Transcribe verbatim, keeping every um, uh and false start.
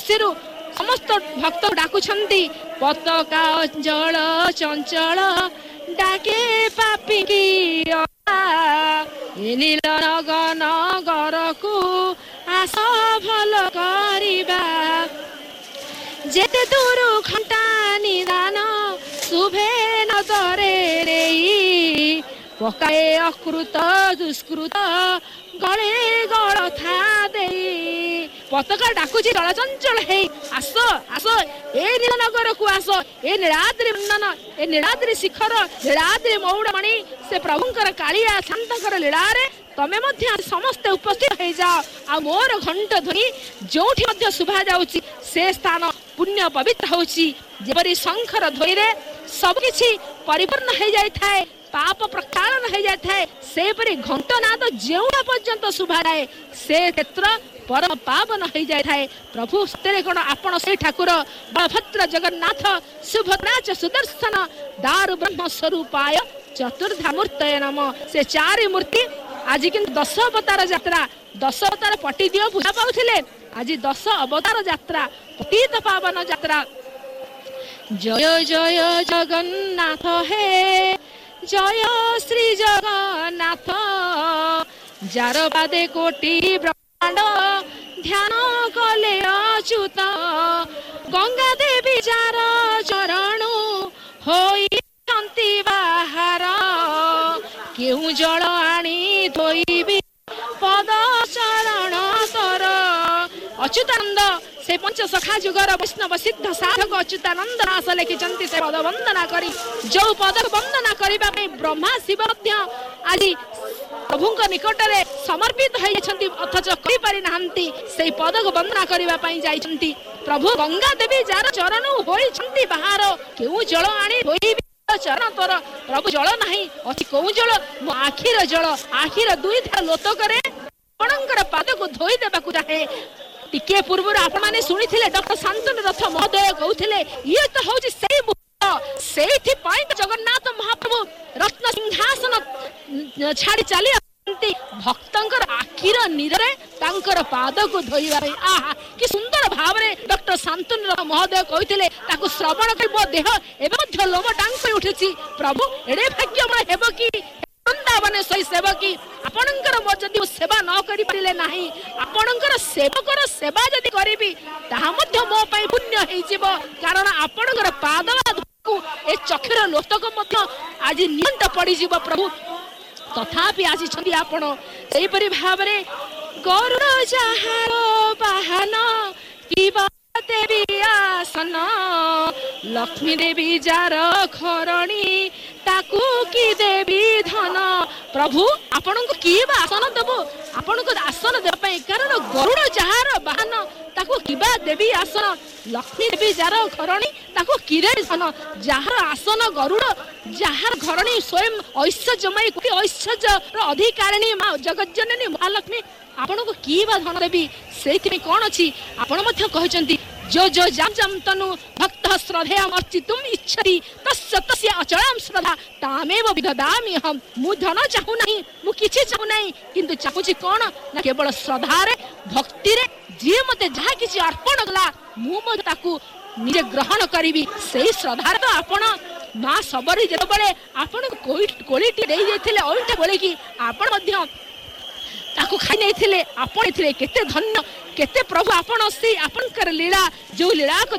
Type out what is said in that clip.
खुशीरु समस्त भक्त डाकुछंती पताका अंजल चंचल डाके पापी की नील नगन नगर को आस भल करिबा जेते दूर घंटा निदान शुभे नजरे रे पकाए अकृत दुष्कृत गले गल था दे पताका डाकुची चलचंचल हे आस आस ए नीलनगर को आस ए नीलाद्रि नंदन ए नीलाद्रि शिखर नीलाद्रि मौड़मणि से प्रभुंकर कालिया शांतकर लीलारे तमे मध्य समस्त उपस्थित हो जाओ आ मोर घंट ध्वनि जोठी मध्य शुभा जाउची से स्थान पुण्य पवित्र होची जेपरि शंखर ध्वनि रे सब किछि परिपूर्ण हो जाय थाए पाप प्रक्षालन हो जाय थाए से परि घंट नाद जेउडा पर्यंत शुभा जाए से क्षेत्र परम पावन हो जाय थाए प्रभु सतेरे कोन आपण से ठाकुर बलभद्र जगन्नाथ सुभद्रा च सुदर्शन दारु ब्रह्म स्वरूपाय चतुर्धा मूर्तये नमः से चारि मूर्ति आज कि दश अवतार यात्रा दश अवतार पटी दियो पूजा पाउथिले आज दश अवतार यात्रा पतित पावन यात्रा जय जय जगन्नाथ हे जय श्री जगन्नाथ जार पादे कोटि ब्रह्मांड ध्यान कले अच्युत गंगा देवी जार चरणु होई बाहर केउ जल आनी धोइबी पद चरण तर अच्युतानंद से पंच सखा जुगर वैष्णव सिद्ध साधक अच्युतानंद दास लिखिचंती से पद वंदना करी जो पद वंदना करिबा पे ब्रह्मा शिव मध्य आज प्रभुंक निकट रे समर्पित होइछंती अथच करि पारि नाहंती से पद वंदना करिबा पई जाइछंती प्रभु गंगा देवी जार चरण होइछंती बाहर केउ जल आनी धोइबी चरण तोर प्रभु जल नहीं अच्छी कौ जल मो आखिर जल आखिर दुई धार लोतकरे आपणकर पाद को धोई देबाकू चाहे टिके पूर्व आपण माने सुनिथिले डॉक्टर शांतनु रथ महोदय कहउथिले ये तो होची सेही मुहूर्त सेठी पॉइंट जगन्नाथ महाप्रभु रत्न सिंहासन छाड़ी चली भक्तंकर आखिर निरे तांकर पाद को धोइबा आहा कि सुंदर भाव रे डॉक्टर शांतनु रथ महोदय कहउथिले ताकू श्रवण कर मो देह एबे मध्य लोम टांक उठिछि प्रभु एडे भाग्यमय हेबो कि वृंदावन सही सेवकी आपणकर जदि सेवा न करि परिले नाही आपणकर सेवकर सेवा जदि करिबी ताहा मध्य मो पई पुण्य हेइ जिवो कारण आपणकर पाद को ए चक्षुर लोतक मध्य आज नियंत पड़ी जिवो प्रभु तथापि आसी छथि आपण एई परि भाव रे गरुड़ जहार वाहन किबा देवी आसन लक्ष्मी देवी जार खरणी ताकू की देवी धन प्रभु आपण को की आसन देबो आपण को आसन दे पई कारण गरुड़ जहार वाहन ताकू किबा देवी आसन लक्ष्मी देवी जार खरणी ताकू किरे धन जहार आसन गरुड़ जहार घरणी स्वयं ऐश्वर्यमयी कोटि ऐश्वर्य अधिकारिणी मां जगज्जननी महालक्ष्मी आपण को की बा धन देवी सेति कोन अछि आपण मध्य कहचंती जो जो जाम जाम तनु भक्त श्रद्धेयम अर्चितुम इच्छति तस्य तस्य अचलाम श्रद्धा तामेव विददामि हम मु धन चाहू नहीं मु किछि चाहू नहीं किंतु चाहूची कोन ना केवल श्रद्धा रे भक्ति रे जे मते जहा किछि अर्पण गला मु म ताकू निजे ग्रहण करिवि सेही श्रद्धा रे तो आपण मां सबरी जे बळे आपण कोइ क्वालिटी देई जेथिले ओल्टे बोले कि आपण मध्य ताकू खाई नहीं थिले आपण थिले केते धन्य केते प्रभु आपण से आपनकर लीला जो लीला को